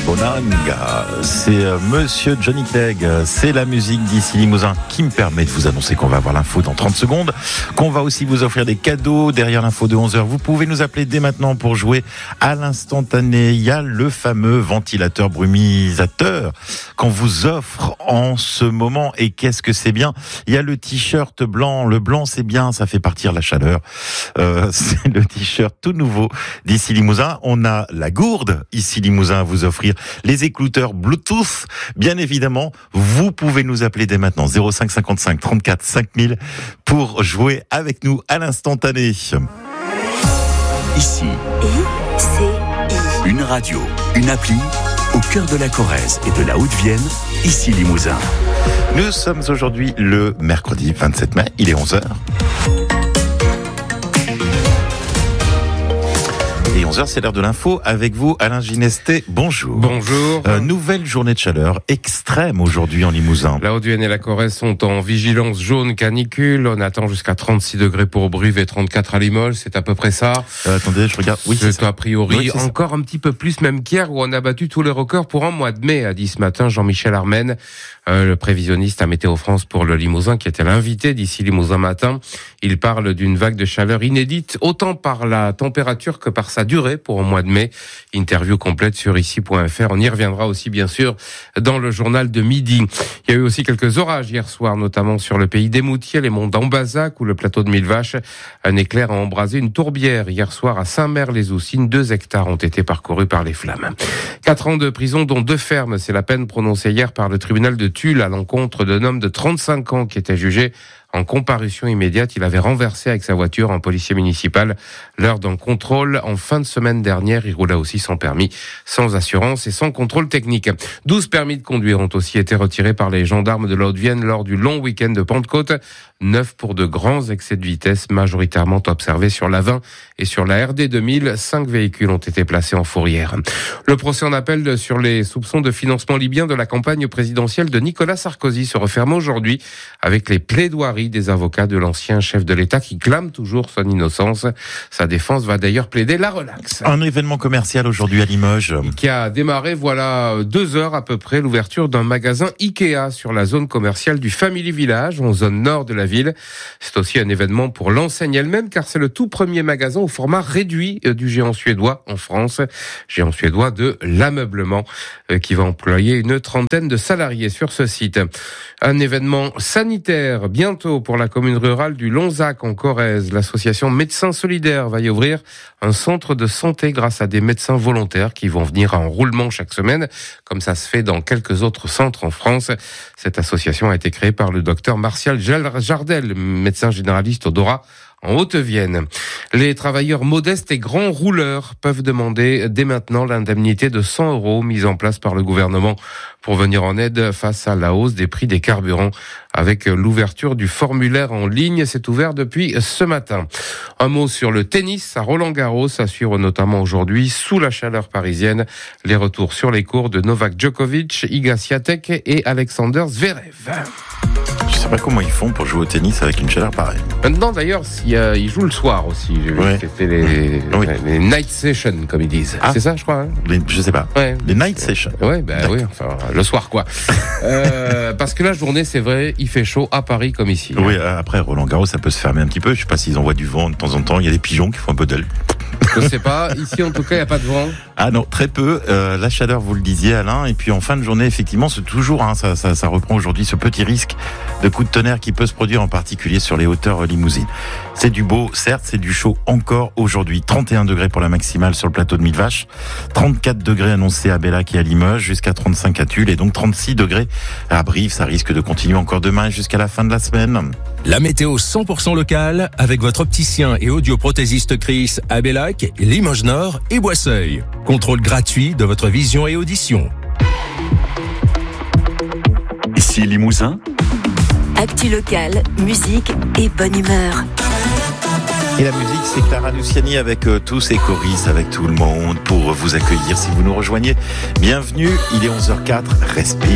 Bonanga, c'est Monsieur Johnny Clegg, c'est la musique d'ici Limousin qui me permet de vous annoncer qu'on va avoir l'info dans 30 secondes, qu'on va aussi vous offrir des cadeaux derrière l'info de 11h. Vous pouvez nous appeler dès maintenant pour jouer à l'instantané. Il y a le fameux ventilateur brumisateur qu'on vous offre en ce moment. Et qu'est-ce que c'est bien? Il y a le t-shirt blanc. Le blanc, c'est bien, ça fait partir la chaleur. C'est le t-shirt tout nouveau d'ici Limousin. On a la gourde ici Limousin à vous offrir. Les écouteurs Bluetooth, bien évidemment, vous pouvez nous appeler dès maintenant 05 55 34 5000 pour jouer avec nous à l'instantané. Ici, une radio, une appli, au cœur de la Corrèze et de la Haute-Vienne, ici Limousin. Nous sommes aujourd'hui le mercredi 27 mai, il est 11h. Et 11h, c'est l'heure de l'info avec vous, Alain Ginesté. Bonjour. Bonjour. Nouvelle journée de chaleur extrême aujourd'hui en Limousin. La Haute-Vienne et la Corrèze sont en vigilance jaune canicule. On attend jusqu'à 36 degrés pour Brive et 34 à Limoges. C'est à peu près ça. Attendez, je regarde. Oui, c'est a priori oui, encore un petit peu plus même qu'hier où on a battu tous les records pour un mois de mai, a dit ce matin Jean-Michel Armen, le prévisionniste à Météo France pour le Limousin, qui était l'invité d'ici Limousin matin. Il parle d'une vague de chaleur inédite, autant par la température que par sa durée pour un mois de mai. Interview complète sur ici.fr. On y reviendra aussi, bien sûr, dans le journal de midi. Il y a eu aussi quelques orages hier soir, notamment sur le pays d'Émoutier, les monts d'Ambazac ou le plateau de Millevaches. Un éclair a embrasé une tourbière hier soir à Saint-Mer-les-Oussines. 2 hectares ont été parcourus par les flammes. 4 ans de prison, dont 2 fermes. C'est la peine prononcée hier par le tribunal de Tulle à l'encontre d'un homme de 35 ans qui était jugé en comparution immédiate. Il avait renversé avec sa voiture un policier municipal lors d'un contrôle en fin de semaine dernière. Il roulait aussi sans permis, sans assurance et sans contrôle technique. 12 permis de conduire ont aussi été retirés par les gendarmes de la Haute-Vienne lors du long week-end de Pentecôte. 9 pour de grands excès de vitesse majoritairement observés sur l'A20 et sur la RD 2000. 5 véhicules ont été placés en fourrière. Le procès en appel sur les soupçons de financement libyen de la campagne présidentielle de Nicolas Sarkozy se referme aujourd'hui avec les plaidoiries des avocats de l'ancien chef de l'État qui clame toujours son innocence. Sa défense va d'ailleurs plaider la relaxe. Un événement commercial aujourd'hui à Limoges. Qui a démarré, voilà 2 heures à peu près, l'ouverture d'un magasin Ikea sur la zone commerciale du Family Village, en zone nord de la ville. C'est aussi un événement pour l'enseigne elle-même, car c'est le tout premier magasin au format réduit du géant suédois en France. Géant suédois de l'ameublement, qui va employer une 30aine de salariés sur ce site. Un événement sanitaire bientôt pour la commune rurale du Lonzac en Corrèze. L'association Médecins Solidaires va y ouvrir un centre de santé grâce à des médecins volontaires qui vont venir en roulement chaque semaine, comme ça se fait dans quelques autres centres en France. Cette association a été créée par le docteur Martial Jardel, médecin généraliste au Dora, en Haute-Vienne. Les travailleurs modestes et grands rouleurs peuvent demander dès maintenant l'indemnité de 100 € mise en place par le gouvernement pour venir en aide face à la hausse des prix des carburants. Avec l'ouverture du formulaire en ligne, c'est ouvert depuis ce matin. Un mot sur le tennis à Roland-Garros, à suivre notamment aujourd'hui sous la chaleur parisienne. Les retours sur les cours de Novak Djokovic, Iga Swiatek et Alexander Zverev. Je sais pas comment ils font pour jouer au tennis avec une chaleur pareille. Maintenant d'ailleurs, ils jouent le soir aussi. J'ai vu que c'était les night sessions, comme ils disent. C'est ça, je crois. Hein, je sais pas. Ouais. Les night sessions. Oui, enfin le soir quoi. Parce que la journée, c'est vrai, il fait chaud à Paris comme ici. Oui, après Roland-Garros, ça peut se fermer un petit peu. Je sais pas s'ils envoient du vent de temps en temps. Il y a des pigeons qui font un peu d'aile. Je sais pas. Ici, en tout cas, il n'y a pas de vent. Ah non, très peu. La chaleur, vous le disiez, Alain. Et puis en fin de journée, effectivement, c'est toujours, ça reprend aujourd'hui ce petit risque de coup de tonnerre qui peut se produire en particulier sur les hauteurs limousines. C'est du beau, certes, c'est du chaud encore aujourd'hui. 31 degrés pour la maximale sur le plateau de Millevaches, 34 degrés annoncés à Bellac et à Limoges, jusqu'à 35 à Tulle et donc 36 degrés à Brive. Ça risque de continuer encore demain jusqu'à la fin de la semaine. La météo 100% locale avec votre opticien et audioprothésiste Chris à Bellac, Limoges Nord et Boisseuil. Contrôle gratuit de votre vision et audition. Ici Limousin. Actu locale, musique et bonne humeur. Et la musique, c'est Clara Luciani avec tous ses choristes, avec tout le monde pour vous accueillir. Si vous nous rejoignez, bienvenue. Il est 11h04, respire.